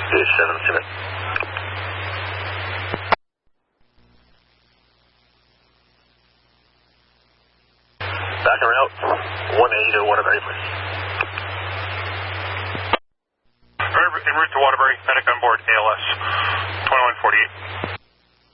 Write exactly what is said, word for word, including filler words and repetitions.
Yes, seven, seven. Back en route, one eighty to Waterbury, please. En route to Waterbury, medic on board, A L S twenty-one forty-eight.